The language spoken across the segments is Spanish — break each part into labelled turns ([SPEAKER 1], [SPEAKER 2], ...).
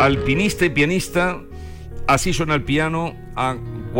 [SPEAKER 1] alpinista y pianista. Así suena el piano a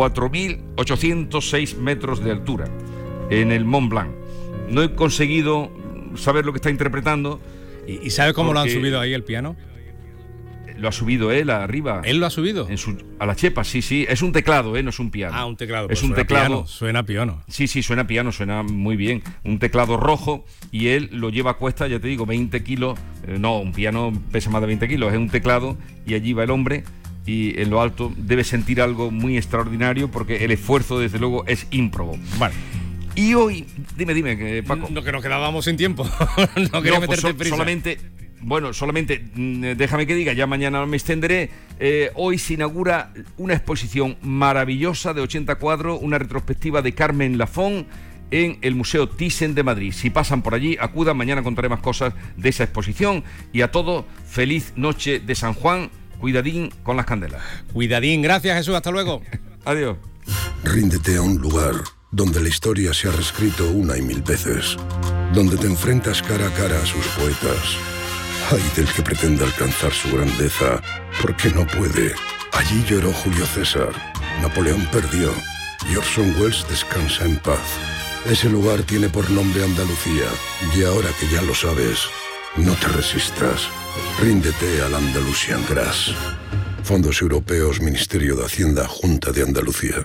[SPEAKER 1] 4.806 metros de altura en el Mont Blanc. No he conseguido saber lo que está interpretando.
[SPEAKER 2] ¿Y sabe cómo lo han subido ahí el piano?
[SPEAKER 1] Lo ha subido él arriba.
[SPEAKER 2] ¿Él lo ha subido?
[SPEAKER 1] A la chepa, sí. Es un teclado, no es un piano.
[SPEAKER 2] Ah, un teclado.
[SPEAKER 1] Es un teclado.
[SPEAKER 2] Suena piano.
[SPEAKER 1] Sí, suena piano, suena muy bien. Un teclado rojo y él lo lleva a cuesta, ya te digo, 20 kilos. No, un piano pesa más de 20 kilos. Es un teclado y allí va el hombre y en lo alto debe sentir algo muy extraordinario porque el esfuerzo, desde luego, es ímprobo.
[SPEAKER 2] Vale.
[SPEAKER 1] Y hoy, dime, Paco.
[SPEAKER 2] No, que nos quedábamos sin tiempo. No quería meterte prisa.
[SPEAKER 1] Solamente déjame que diga, ya mañana me extenderé. Hoy se inaugura una exposición maravillosa de 80 cuadros, una retrospectiva de Carmen Lafón en el Museo Thyssen de Madrid. Si pasan por allí, acudan, mañana contaré más cosas de esa exposición. Y a todos, feliz noche de San Juan, cuidadín con las candelas.
[SPEAKER 2] Cuidadín, gracias Jesús, hasta luego.
[SPEAKER 1] Adiós.
[SPEAKER 3] Ríndete a un lugar donde la historia se ha reescrito una y mil veces, donde te enfrentas cara a cara a sus poetas. Ay del que pretenda alcanzar su grandeza, porque no puede. Allí lloró Julio César, Napoleón perdió y Orson Welles descansa en paz. Ese lugar tiene por nombre Andalucía, y ahora que ya lo sabes, no te resistas. Ríndete al Andalusian Grass. Fondos Europeos, Ministerio de Hacienda, Junta de Andalucía.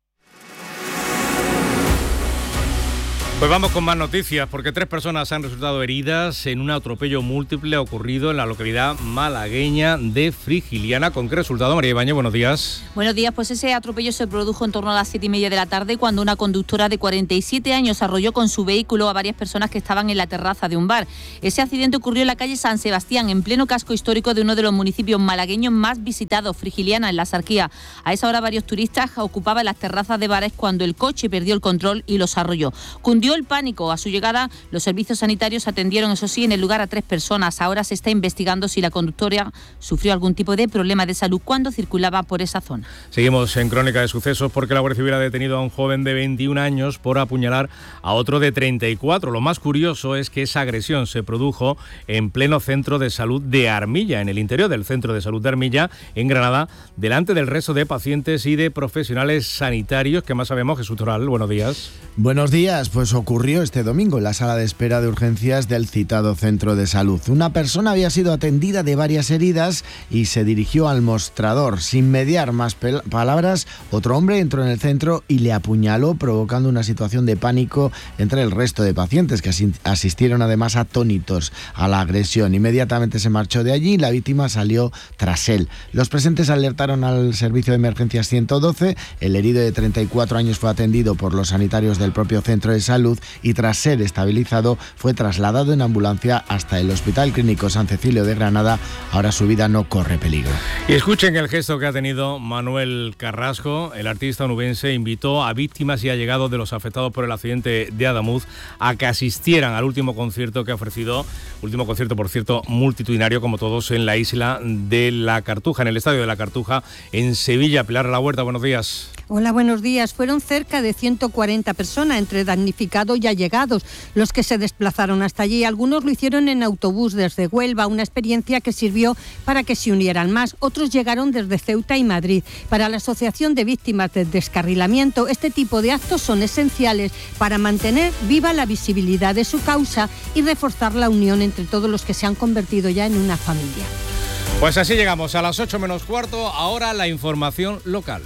[SPEAKER 2] Pues vamos con más noticias, porque 3 personas han resultado heridas en un atropello múltiple ocurrido en la localidad malagueña de Frigiliana. ¿Con qué resultado, María Ibáñez? Buenos días.
[SPEAKER 4] Buenos días, pues ese atropello se produjo en torno a las 7:30 de la tarde, cuando una conductora de 47 años arrolló con su vehículo a varias personas que estaban en la terraza de un bar. Ese accidente ocurrió en la calle San Sebastián, en pleno casco histórico de uno de los municipios malagueños más visitados, Frigiliana, en la Sarquía. A esa hora varios turistas ocupaban las terrazas de bares cuando el coche perdió el control y los arrolló. Cundió el pánico. A su llegada, los servicios sanitarios atendieron, eso sí, en el lugar a 3 personas. Ahora se está investigando si la conductora sufrió algún tipo de problema de salud cuando circulaba por esa zona.
[SPEAKER 2] Seguimos en Crónica de Sucesos, porque la Guardia Civil ha detenido a un joven de 21 años por apuñalar a otro de 34. Lo más curioso es que esa agresión se produjo en pleno centro de salud de Armilla, en el interior del centro de salud de Armilla, en Granada, delante del resto de pacientes y de profesionales sanitarios. ¿Qué más sabemos? Jesús Toral, buenos días.
[SPEAKER 5] Buenos días, pues ocurrió este domingo en la sala de espera de urgencias del citado centro de salud. Una persona había sido atendida de varias heridas y se dirigió al mostrador. Sin mediar más palabras, otro hombre entró en el centro y le apuñaló, provocando una situación de pánico entre el resto de pacientes, que asistieron además atónitos a la agresión. Inmediatamente se marchó de allí y la víctima salió tras él. Los presentes alertaron al servicio de emergencias 112. El herido de 34 años fue atendido por los sanitarios del propio centro de salud y tras ser estabilizado fue trasladado en ambulancia hasta el Hospital Clínico San Cecilio de Granada. Ahora su vida no corre peligro.
[SPEAKER 2] Y escuchen el gesto que ha tenido Manuel Carrasco. El artista onubense invitó a víctimas y allegados de los afectados por el accidente de Adamuz a que asistieran al último concierto que ha ofrecido, último concierto, por cierto, multitudinario como todos, en la isla de la Cartuja, en el Estadio de la Cartuja, en Sevilla. Pilar La Huerta, buenos días.
[SPEAKER 6] Hola, buenos días. Fueron cerca de 140 personas, entre damnificados y allegados, los que se desplazaron hasta allí. Algunos lo hicieron en autobús desde Huelva, una experiencia que sirvió para que se unieran más. Otros llegaron desde Ceuta y Madrid. Para la Asociación de Víctimas del Descarrilamiento, este tipo de actos son esenciales para mantener viva la visibilidad de su causa y reforzar la unión entre todos los que se han convertido ya en una familia.
[SPEAKER 2] Pues así llegamos a las 8 menos cuarto. Ahora la información local.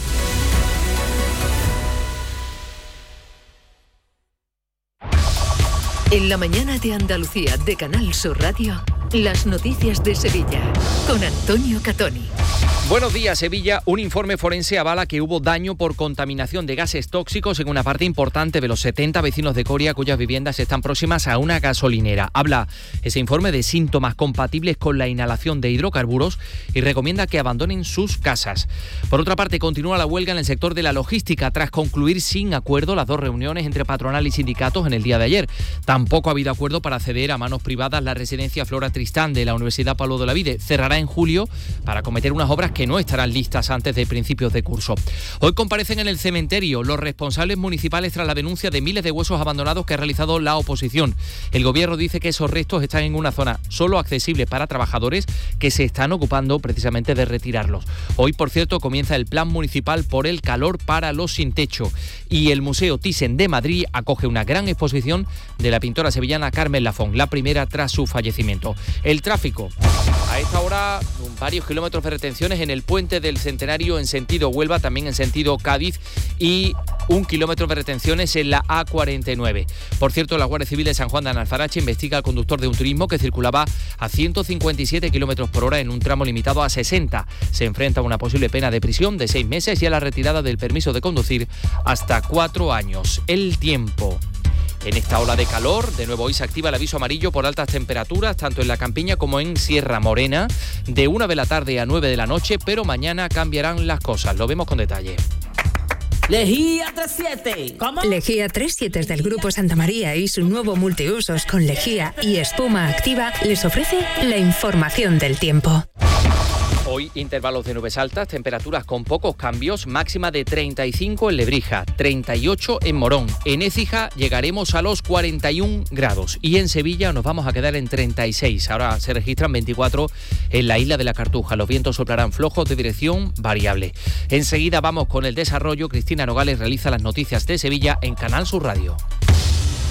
[SPEAKER 7] En la mañana de Andalucía de Canal Sur Radio, las noticias de Sevilla con Antonio Catoni.
[SPEAKER 8] Buenos días, Sevilla. Un informe forense avala que hubo daño por contaminación de gases tóxicos en una parte importante de los 70 vecinos de Coria cuyas viviendas están próximas a una gasolinera. Habla ese informe de síntomas compatibles con la inhalación de hidrocarburos y recomienda que abandonen sus casas. Por otra parte, continúa la huelga en el sector de la logística tras concluir sin acuerdo las 2 reuniones entre patronal y sindicatos en el día de ayer. Tampoco ha habido acuerdo para ceder a manos privadas la residencia Flora Tristán de la Universidad Pablo de Olavide. Cerrará en julio para acometer unas obras que no estarán listas antes de principios de curso. Hoy comparecen en el cementerio los responsables municipales tras la denuncia de miles de huesos abandonados que ha realizado la oposición. El gobierno dice que esos restos están en una zona solo accesible para trabajadores que se están ocupando precisamente de retirarlos. Hoy, por cierto, comienza el plan municipal por el calor para los sin techo. Y el Museo Thyssen de Madrid acoge una gran exposición de la pintora sevillana Carmen Lafón, la primera tras su fallecimiento. El tráfico. A esta hora, varios kilómetros de retenciones en el puente del Centenario en sentido Huelva, también en sentido Cádiz, y 1 kilómetro de retenciones en la A49. Por cierto, la Guardia Civil de San Juan de Alfarache investiga al conductor de un turismo que circulaba a 157 kilómetros por hora en un tramo limitado a 60. Se enfrenta a una posible pena de prisión de 6 meses y a la retirada del permiso de conducir hasta 4 años. El tiempo. En esta ola de calor, de nuevo hoy se activa el aviso amarillo por altas temperaturas, tanto en la Campiña como en Sierra Morena, de 1 de la tarde a 9 de la noche, pero mañana cambiarán las cosas. Lo vemos con detalle.
[SPEAKER 9] Lejía 37. ¿Cómo?
[SPEAKER 10] Lejía 37 es del Grupo Santa María y su nuevo multiusos con lejía y espuma activa les ofrece la información del tiempo.
[SPEAKER 8] Hoy intervalos de nubes altas, temperaturas con pocos cambios, máxima de 35 en Lebrija, 38 en Morón. En Écija llegaremos a los 41 grados y en Sevilla nos vamos a quedar en 36. Ahora se registran 24 en la isla de la Cartuja. Los vientos soplarán flojos de dirección variable. Enseguida vamos con el desarrollo. Cristina Nogales realiza las noticias de Sevilla en Canal Sur Radio.